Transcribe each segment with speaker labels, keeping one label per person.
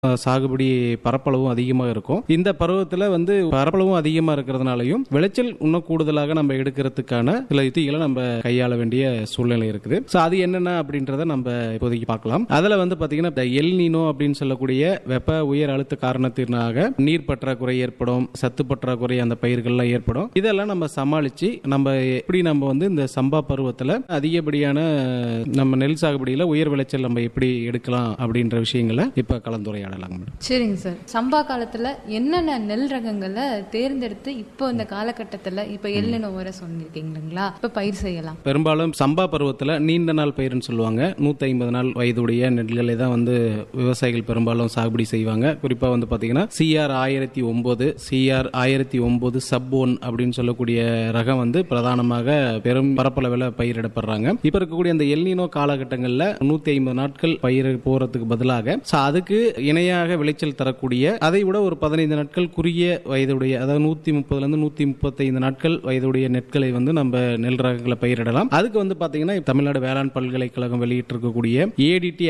Speaker 1: சாகுபடி பரப்பளவும் அதிகமாக இருக்கும். இந்த பருவத்தில் பரப்பளவும் அதிகமாக இருக்கிறதுனாலையும் விளைச்சல் இன்னும் கூடுதலாக நம்ம எடுக்கிறதுக்கான சில யுத்திகளை நம்ம கையாள வேண்டிய சூழ்நிலை இருக்குது. ஸோ அது என்னென்ன அப்படின்றத நம்ம இப்போதைக்கு பார்க்கலாம். அதில் பார்த்தீங்கன்னா எல் நீனோ அப்படின்னு சொல்லக்கூடிய வெப்ப உயர் அழுத்த காரணத்தினாக நீர் பற்றாக்குறை ஏற்படும், சத்து பற்றாக்குறை அந்த பயிர்கள்லாம் ஏற்படும். இதெல்லாம் நம்ம சமாளித்து நம்ம எப்படி நம்ம இந்த சம்பா பருவத்தில் அதிகப்படியான நம்ம நெல் சாகுபடியில் உயர் விளைச்சல் நம்ம எப்படி எடுக்கலாம் அப்படின்ற விஷயங்களை இப்போ கலந்துரையாடலாம்.
Speaker 2: சரிங்க சார். சம்பா காலத்துல என்னென்ன நெல் ரகங்களை தேர்ந்தெடுத்து இப்போ இந்த காலகட்டத்தில் இப்போ எல்லினோ வர சொன்னிருக்கீங்களா இப்போ பயிர் செய்யலாம்?
Speaker 1: பெரும்பாலும் சம்பா பருவத்தில் நீண்ட நாள் பயிர்னு சொல்லுவாங்க. 150 நாள் வயதுடைய நெல்களை தான் விவசாயிகள் பெரும்பாலும் சாகுபடி செய்வாங்க. குறிப்பா பார்த்தீங்கன்னா CR 1009, CR 1009 சப் 1 அப்படின்னு சொல்லக்கூடிய ரகம் பிரதானமாக பெரும் பரப்பளவில் பயிரிடப்படுறாங்க. இப்ப இருக்கக்கூடிய அந்த எல்னினோ காலகட்டங்களில் 150 நாட்கள் பயிர் போறதுக்கு பதிலாக அதுக்கு இணையாக விளைச்சல் தரக்கூடிய அதை விட ஒரு 15 நாட்கள் குறுகிய வயதுடைய, அதாவது 130 135 நாட்கள் வயதுடைய நெற்களை நம்ம நெல் ரகங்களை பயிரிடலாம். அதுக்கு பாத்தீங்கன்னா தமிழ்நாடு வேளாண் பல்கலைக்கழகம் வெளியிட்டு இருக்கக்கூடிய ADT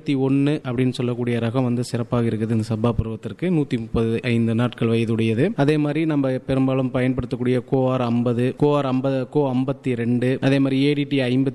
Speaker 1: 51 அப்படின்னு சொல்லக்கூடிய ரகம் சிறப்பாக இருக்குது. இந்த சம்பா பருவத்திற்கு 135 நாட்கள் வயதுடையது. அதே மாதிரி நம்ம பெரும்பாலும் பயன்படுத்தக்கூடிய கோஆர் 50, கோஆர் 50, கோ 52, அதே மாதிரி ADT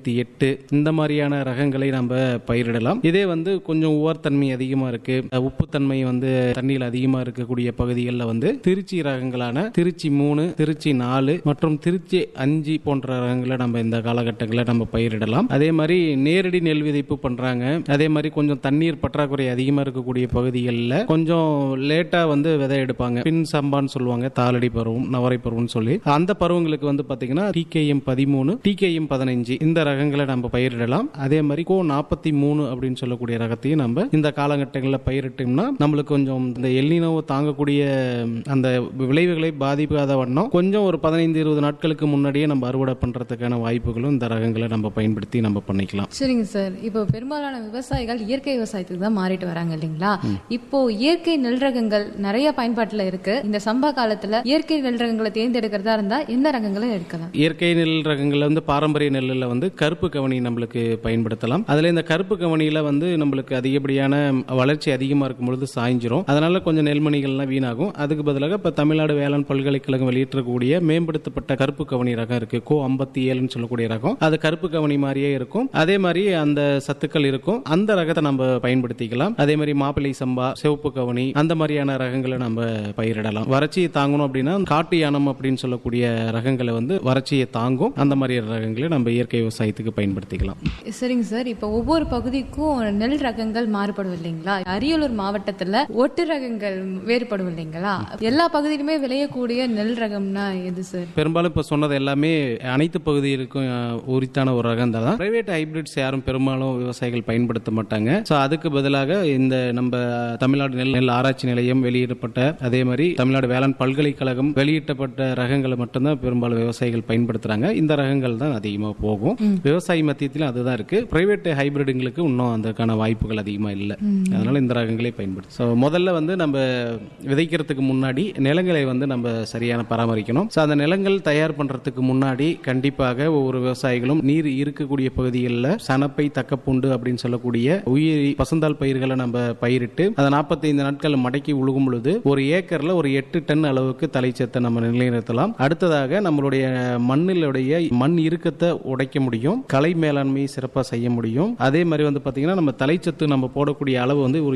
Speaker 1: 58 இந்த மாதிரியான ரகங்களை நம்ம பயிரிடலாம். இதே கொஞ்சம் உவர்த்தன்மை அதிகமா இருக்கு, உப்புத்தன்மை தண்ணீர் அதிகமா இருக்கக்கூடிய பகுதிகளில் திருச்சி ரகங்களான திருச்சி 3, திருச்சி 4 மற்றும் திருச்சி 5 போன்ற ரகங்களை நம்ம இந்த காலகட்டங்களில் நம்ம பயிரிடலாம். அதே மாதிரி நேரடி நெல் விதைப்பு பண்றாங்க. அதே மாதிரி கொஞ்சம் தண்ணீர் பற்றாக்குறை அதிகமா இருக்கக்கூடிய பகுதிகளில் கொஞ்சம் லேட்டா விதை எடுப்பாங்க. பின் சம்பான்னு சொல்லுவாங்க, தாளடி பருவம், நவரை பருவம் சொல்லி அந்த பருவங்களுக்கு பாத்தீங்கன்னா TKM 13, TKM 15 இந்த ரகங்களை நம்ம பயிரிடலாம். அதே மாதிரி கோ 43 அப்படின்னு சொல்லக்கூடிய ரகத்தையும் நம்ம இந்த காலகட்டங்களில் பயிரிட்டோம்னா நம்மளுக்கு கொஞ்சம் இந்த எல்னினோவை தாங்கக்கூடிய அந்த விளைவுகளை பாதிக்காத வண்ணம் கொஞ்சம் ஒரு 15-20 நாட்களுக்கு முன்னாடியே நம்ம அறுவடை பண்றதுக்கான வாய்ப்புகளும் இந்த ரகங்களை நம்ம பயன்படுத்தி நம்ம பண்ணிக்கலாம்.
Speaker 2: சரிங்க சார். இப்போ பெரும்பாலான விவசாயிகள் இயற்கை விவசாயத்துக்கு தான் மாறிட்டு வராங்க இல்லைங்களா? இப்போ இயற்கை நெல் ரகங்கள் நிறைய பயன்பாட்டில் இருக்கு. இந்த சம்பா காலத்துல இயற்கை நெல் ரகங்களை தேர்ந்தெடுக்கிறதா இருந்தா எந்த ரகங்களை எடுக்கலாம்?
Speaker 1: இயற்கை நெல் ரகங்கள்ல பாரம்பரிய நெல்லில் கருப்பு கவனி நம்மளுக்கு பயன்படுத்தலாம். அதுல இந்த கருப்பு கவனியில நம்மளுக்கு அதிகப்படியான வளர்ச்சி அதிகமா இருக்கும் பொழுது சாய்ஞ்சிரும். அதனால கொஞ்சம் நெல்மணிகள்லாம் வீணாகும். அதுக்கு பதிலாக இப்ப தமிழ்நாடு வேளாண் பல்கலைக்கழகம் வெளியிட்டிருக்கக்கூடிய மேம்படுத்தப்பட்ட கருப்பு கவனி ரகம் இருக்கு, கோ 57 சொல்லக்கூடிய ரகம். அது கருப்பு கவனி மாதிரியே இருக்கும். அதே மாதிரி அந்த சத்துக்கள் இருக்கும். அந்த ரகத்தை நம்ம பயன்படுத்திக்கலாம். அதே மாதிரி மாப்பிள்ளை சம்பா, சிவப்பு கவனி அந்த மாதிரியான ரகங்களை நம்ம பயிரிடலாம். வறட்சியை தாங்கணும் அப்படின்னா காட்டு யானம் அப்படின்னு சொல்லக்கூடிய ரகங்களை வறட்சியை தாங்கும். அந்த மாதிரி ரகங்களை நம்ம இயற்கை விவசாயத்துக்கு பயன்படுத்திக்கலாம்.
Speaker 2: சரிங்க சார். இப்போ ஒவ்வொரு பகுதிக்கும் நெல் ரகங்கள் மாறுபடும் இல்லைங்களா? அரியலூர் மாவட்டத்தில் ஒட்டு ரகங்கள் வேறுபடும் இல்லைங்களா? எல்லா பகுதியிலுமே விளையக்கூடிய நெல் ரகம்னா எது சார்?
Speaker 1: பெரும்பாலும் இப்ப சொன்னது எல்லாமே அனைத்து பகுதிகளுக்கும் உரித்தான ஒரு ரகம் தான். பிரைவேட் ஹைபிரிட்ஸ் யாரும் பெரும்பாலும் விவசாயிகள் பயன்படுத்த மாட்டாங்க. அதுக்கு பதிலாக இந்த நம்ம தமிழ்நாடு நெல் ஆராய்ச்சி நிலையம் வெளியிடப்பட்ட, அதே மாதிரி தமிழ்நாடு வேளாண் பல்கலைக்கழகம் வெளியிட்டப்பட்ட ரகங்களை மட்டும்தான் பெரும்பாலும் விவசாயிகள் பயன்படுத்துறாங்க. இந்த ரகங்கள் தான் அதிகமாக போகும். விவசாய மத்தியத்திலும் அதுதான் இருக்கு. பிரைவேட் ஹைபிரிடுங்களுக்கு இன்னும் அதுக்கான வாய்ப்புகள் அதிகமா இல்லை. அதனால இந்த ரகங்களே பயன்படுத்தும். முதல்ல நம்ம விதைக்கிறதுக்கு முன்னாடி நிலங்களை நம்ம சரியான பராமரிக்கணும். அந்த நிலங்கள் தயார் பண்றதுக்கு முன்னாடி கண்டிப்பாக ஒவ்வொரு விவசாயிகளும் நீர் இருக்கக்கூடிய பகுதிகளில் சனப்பை, தக்கப்பூண்டு அப்படின்னு சொல்லக்கூடிய உயிரி பசுந்தாள் பயிர்களை நம்ம பயிரிட்டு அதை 45 நாட்கள் மடக்கி உழுகும் பொழுது ஒரு ஏக்கர்ல ஒரு 8 டன் அளவுக்கு தலைச்சத்தை நம்ம நிலைநிறுத்தலாம். அடுத்ததாக நம்மளுடைய மண்ணிலுடைய மண் இறுக்கத்தை உடைக்க முடியும், களை மேலாண்மை சிறப்பாக செய்ய முடியும். அதே மாதிரி பாத்தீங்கன்னா நம்ம தலைச்சத்து நம்ம போடக்கூடிய அளவு ஒரு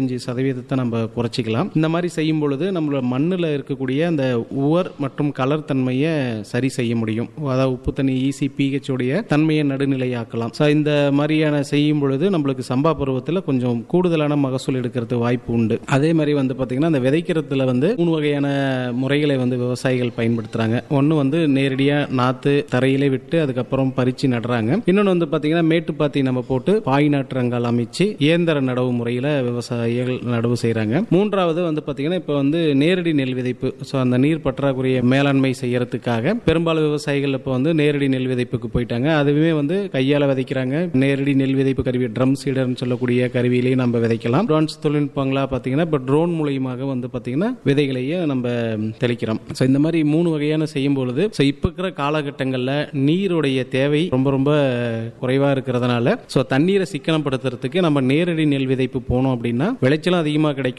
Speaker 1: 25% நம்ம குறைச்சிக்கலாம். இந்த மாதிரி செய்யும் பொழுது நம்மளோட மண்ணில் இருக்கக்கூடிய அந்த உவர் மற்றும் கலர் தன்மையை சரி செய்ய முடியும். அதாவது உப்பு தண்ணி ஈசி pH உடைய தன்மையை நடுநிலையாக்கலாம். இந்த மாதிரியான செய்யும் பொழுது நம்மளுக்கு சம்பா பருவத்தில் கொஞ்சம் கூடுதலான மகசூல் எடுக்கிறது வாய்ப்பு உண்டு. அதே மாதிரி பாத்தீங்கன்னா அந்த விதைக்கிறதுல 3 வகையான முறைகளை விவசாயிகள் பயன்படுத்துறாங்க. ஒன்னு நேரடியா நாத்து தரையிலே விட்டு அதுக்கப்புறம் பறிச்சு நடுறாங்க. இன்னொன்னு பாத்தீங்கன்னா மேட்டுப்பாத்தி நம்ம போட்டு பாய் நாற்றங்கள் அமைச்சு இயந்திர நடவு முறையில விவசாயிகள் நடவு செய்யறாங்க. மூன்றாவது பாத்தீங்கன்னா இப்ப நேரடி நெல் விதைப்பு. அந்த நீர் பற்றாக்குறையை மேலாண்மை செய்யறதுக்காக பெரும்பாலும் விவசாயிகள் இப்ப நேரடி நெல் விதைப்புக்கு போயிட்டாங்க. அதுவே கையால விதைக்கிறாங்க. நேரடி நெல் விதைப்பு கருவி ட்ரம் சீடர்னு சொல்லக்கூடிய கருவியிலேயே நம்ம விதைக்கலாம். அட்வான்ஸ் தொழில்நுட்பங்களா பாத்தீங்கன்னா இப்ப ட்ரோன் மூலியமாக பாத்தீங்கன்னா விதைகளையே நம்ம தெளிக்கிறோம். இந்த மாதிரி 3 வகையான செய்யும் பொழுது இப்ப இருக்கிற காலகட்டங்கள்ல நீருடைய தேவை ரொம்ப ரொம்ப குறைவா இருக்கிறதுனால தண்ணீரை சிக்கனப்படுத்துறதுக்கு நம்ம நேரடி நெல் விதைப்பு போனோம் அப்படின்னா விளைச்சலும் அதிகமா கிடைக்கும்.